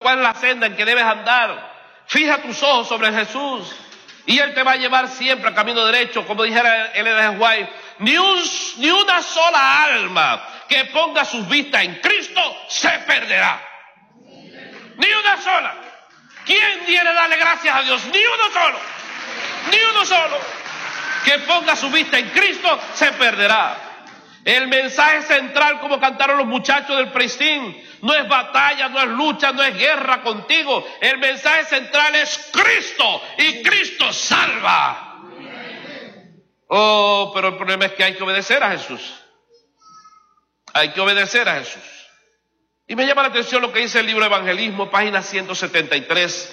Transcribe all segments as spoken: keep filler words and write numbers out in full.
cuál es la senda en que debes andar. Fija tus ojos sobre Jesús y Él te va a llevar siempre al camino derecho. Como dijera Elena White, ni, un, ni una sola alma que ponga sus vistas en Cristo se perderá. Ni una sola. ¿Quién quiere darle gracias a Dios? Ni uno solo. Ni uno solo. Que ponga su vista en Cristo se perderá. El mensaje central, como cantaron los muchachos del Prestín, no es batalla, no es lucha, no es guerra contigo. El mensaje central es Cristo, y Cristo salva. Oh, pero el problema es que hay que obedecer a Jesús. Hay que obedecer a Jesús. Y me llama la atención lo que dice el libro de Evangelismo, página ciento setenta y tres.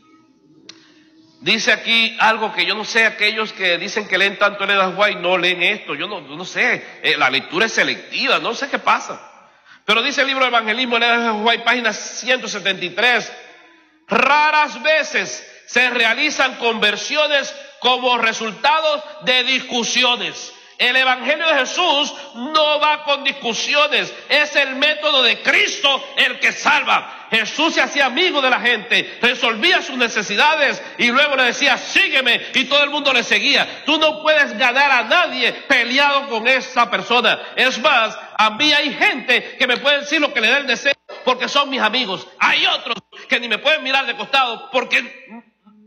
Dice aquí algo que yo no sé, aquellos que dicen que leen tanto Elena White no leen esto. Yo no, yo no sé, eh, la lectura es selectiva, no sé qué pasa. Pero dice el libro de Evangelismo, Elena White, página ciento setenta y tres. Raras veces se realizan conversiones como resultado de discusiones. El Evangelio de Jesús no va con discusiones, es el método de Cristo el que salva. Jesús se hacía amigo de la gente, resolvía sus necesidades y luego le decía, sígueme, y todo el mundo le seguía. Tú no puedes ganar a nadie peleado con esa persona. Es más, a mí hay gente que me puede decir lo que le da el deseo porque son mis amigos. Hay otros que ni me pueden mirar de costado porque...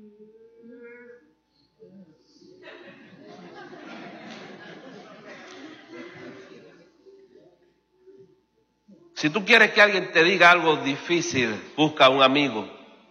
Si tú quieres que alguien te diga algo difícil, busca a un amigo.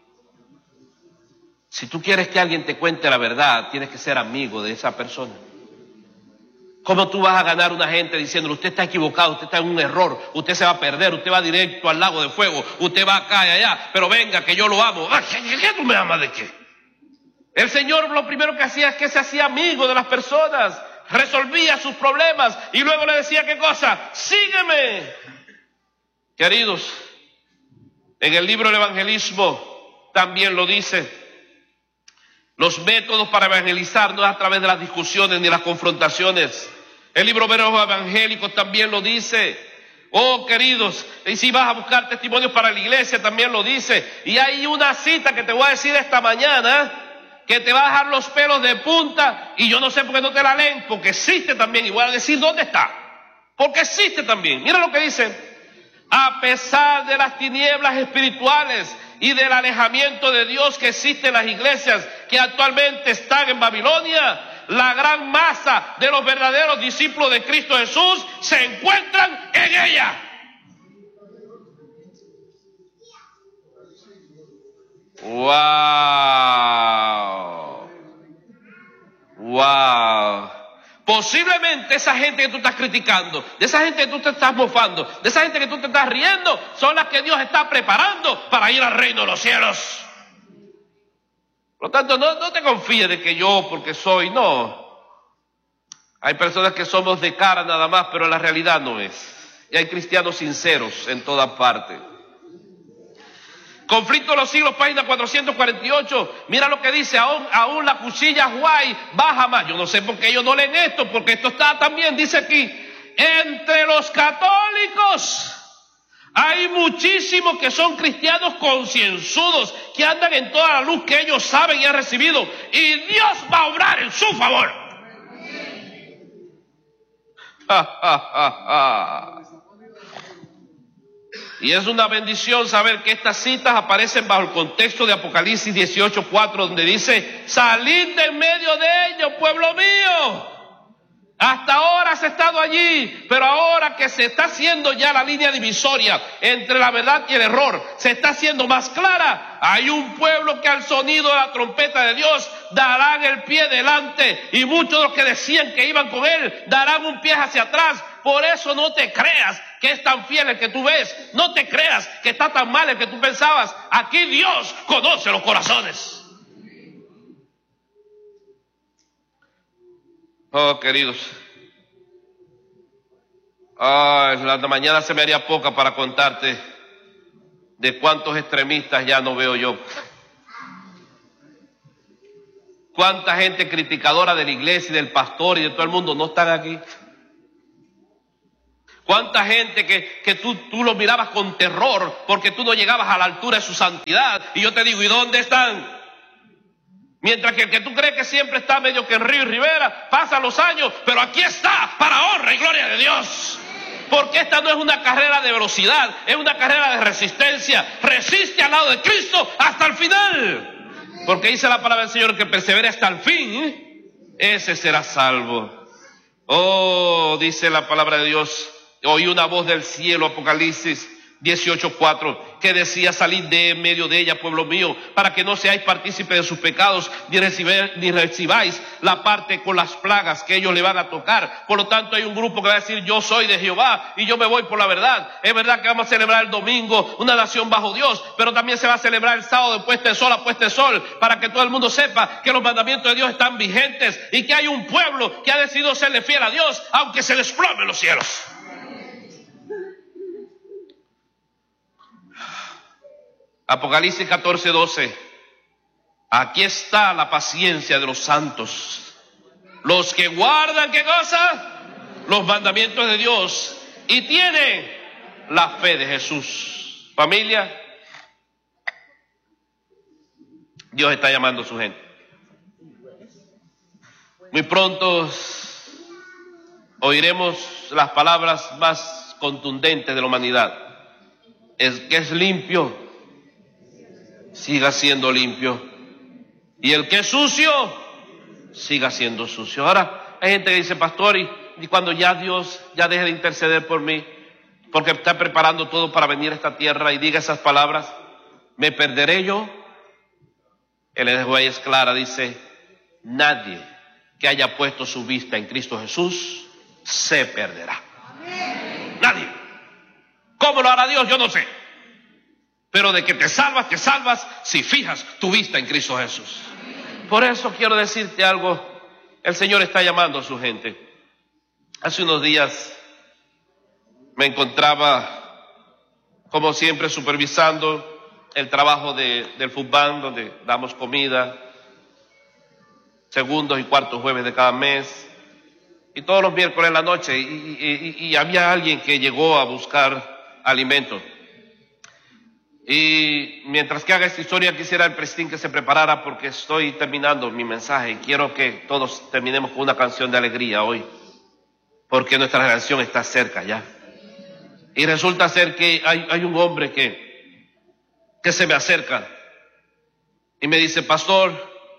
Si tú quieres que alguien te cuente la verdad, tienes que ser amigo de esa persona. ¿Cómo tú vas a ganar a una gente diciéndole, usted está equivocado, usted está en un error, usted se va a perder, usted va directo al lago de fuego, usted va acá y allá, pero venga que yo lo amo? Ay, ¿qué, qué tú me amas de qué? El Señor lo primero que hacía es que se hacía amigo de las personas, resolvía sus problemas y luego le decía, ¿qué cosa? Sígueme. Queridos, en el libro del evangelismo también lo dice. Los métodos para evangelizar no es a través de las discusiones ni las confrontaciones. El libro de los evangélicos también lo dice. Oh, queridos, y si vas a buscar testimonios para la iglesia también lo dice. Y hay una cita que te voy a decir esta mañana que te va a dejar los pelos de punta, y yo no sé por qué no te la leen, porque existe también, y voy a decir dónde está. Porque existe también. Mira lo que dice. A pesar de las tinieblas espirituales y del alejamiento de Dios que existe en las iglesias que actualmente están en Babilonia, la gran masa de los verdaderos discípulos de Cristo Jesús se encuentran en ella. ¡Wow! ¡Wow! Posiblemente esa gente que tú estás criticando, de esa gente que tú te estás mofando, de esa gente que tú te estás riendo, son las que Dios está preparando para ir al reino de los cielos. Por lo tanto, no, no te confíes de que yo, porque soy, no. Hay personas que somos de cara nada más, pero la realidad no es. Y hay cristianos sinceros en todas partes. Conflicto de los siglos, página cuatrocientos cuarenta y ocho. Mira lo que dice, aún, aún la cuchilla White baja más. Yo no sé por qué ellos no leen esto, porque esto está también, dice aquí, entre los católicos hay muchísimos que son cristianos concienzudos, que andan en toda la luz que ellos saben y han recibido, y Dios va a obrar en su favor. Ja, ja, ja, ja. Y es una bendición saber que estas citas aparecen bajo el contexto de Apocalipsis dieciocho cuatro, donde dice, salid de en medio de ellos, pueblo mío. Hasta ahora has estado allí, pero ahora que se está haciendo ya la línea divisoria entre la verdad y el error, se está haciendo más clara. Hay un pueblo que al sonido de la trompeta de Dios darán el pie delante, y muchos de los que decían que iban con él darán un pie hacia atrás. Por eso no te creas que es tan fiel el que tú ves, no te creas que está tan mal el que tú pensabas. Aquí Dios conoce los corazones. Oh, queridos, oh, la mañana se me haría poca para contarte de cuántos extremistas ya no veo yo. Cuánta gente criticadora de la iglesia y del pastor y de todo el mundo no están aquí. Cuánta gente que, que tú, tú los mirabas con terror porque tú no llegabas a la altura de su santidad. Y yo te digo, ¿y dónde están? Mientras que el que tú crees que siempre está medio que en Río y Rivera, pasan los años, pero aquí está para honra y gloria de Dios. Porque esta no es una carrera de velocidad, es una carrera de resistencia. Resiste al lado de Cristo hasta el final. Porque dice la palabra del Señor que persevere hasta el fin, ese será salvo. Oh, dice la palabra de Dios. Oí una voz del cielo, Apocalipsis dieciocho cuatro, que decía: salid de en medio de ella, pueblo mío, para que no seáis partícipes de sus pecados, ni, recibir, ni recibáis la parte con las plagas que ellos le van a tocar. Por lo tanto, hay un grupo que va a decir: yo soy de Jehová y yo me voy por la verdad. Es verdad que vamos a celebrar el domingo, una nación bajo Dios, pero también se va a celebrar el sábado de puesta de sol a puesta de sol, para que todo el mundo sepa que los mandamientos de Dios están vigentes y que hay un pueblo que ha decidido serle fiel a Dios, aunque se desplomen los cielos. Apocalipsis catorce doce. Aquí está la paciencia de los santos, los que guardan, ¿qué cosa? Los mandamientos de Dios y tienen la fe de Jesús. Familia, Dios está llamando a su gente. Muy pronto oiremos las palabras más contundentes de la humanidad. Es que es limpio, siga siendo limpio. Y el que es sucio, siga siendo sucio. Ahora, hay gente que dice: pastor, y, y cuando ya Dios ya deje de interceder por mí, porque está preparando todo para venir a esta tierra, y diga esas palabras, ¿me perderé yo? El lenguaje es clara, dice: nadie que haya puesto su vista en Cristo Jesús se perderá. Amén. Nadie. ¿Cómo lo hará Dios? Yo no sé. Pero de que te salvas, te salvas si fijas tu vista en Cristo Jesús. Por eso quiero decirte algo. El Señor está llamando a su gente. Hace unos días me encontraba, como siempre, supervisando el trabajo de, del Food Bank, donde damos comida segundos y cuartos jueves de cada mes, y todos los miércoles en la noche, y, y, y, y había alguien que llegó a buscar alimento. Y mientras que haga esta historia, quisiera el Prestín que se preparara, porque estoy terminando mi mensaje y quiero que todos terminemos con una canción de alegría hoy, porque nuestra canción está cerca ya. Y resulta ser que hay, hay un hombre que, que se me acerca y me dice: pastor,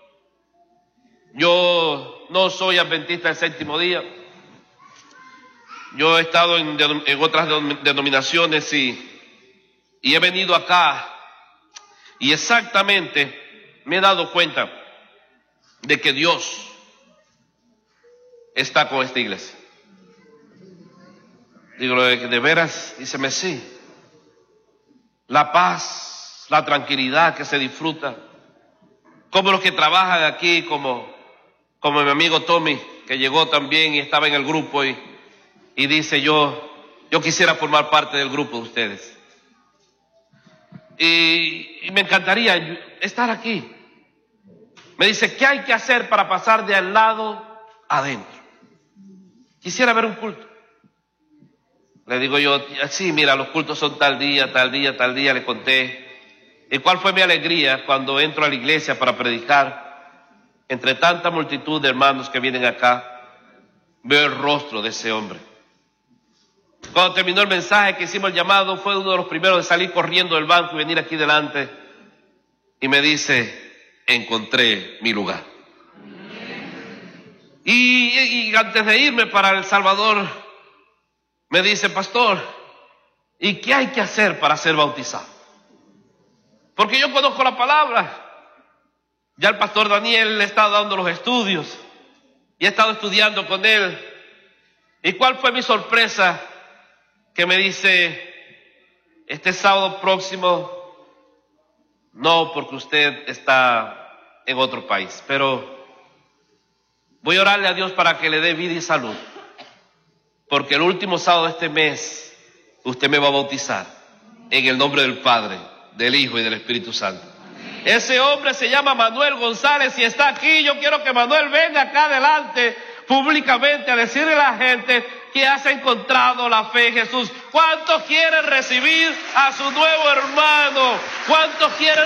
yo no soy adventista del séptimo día, yo he estado en, en otras denominaciones y Y he venido acá y exactamente me he dado cuenta de que Dios está con esta iglesia. Digo: ¿de veras? Díceme: sí. La paz, la tranquilidad que se disfruta, como los que trabajan aquí, como, como mi amigo Tommy, que llegó también y estaba en el grupo y, y dice: yo, yo quisiera formar parte del grupo de ustedes. Y, y me encantaría estar aquí. Me dice: ¿qué hay que hacer para pasar de al lado adentro? Quisiera ver un culto. Le digo yo: sí, mira, los cultos son tal día, tal día, tal día. Le conté. ¿Y cuál fue mi alegría cuando entro a la iglesia para predicar? Entre tanta multitud de hermanos que vienen acá, veo el rostro de ese hombre. Cuando terminó el mensaje, que hicimos el llamado, fue uno de los primeros de salir corriendo del banco y venir aquí delante. Y me dice: encontré mi lugar. Y, y antes de irme para El Salvador, me dice: pastor, ¿y qué hay que hacer para ser bautizado? Porque yo conozco la palabra. Ya el pastor Daniel le está dando los estudios y he estado estudiando con él. ¿Y cuál fue mi sorpresa? Que me dice: este sábado próximo, no, porque usted está en otro país, pero voy a orarle a Dios para que le dé vida y salud, porque el último sábado de este mes usted me va a bautizar en el nombre del Padre, del Hijo y del Espíritu Santo. Ese hombre se llama Manuel González y está aquí. Yo quiero que Manuel venga acá adelante públicamente a decirle a la gente que has encontrado la fe en Jesús? ¿Cuántos quieren recibir a su nuevo hermano? ¿Cuántos quieren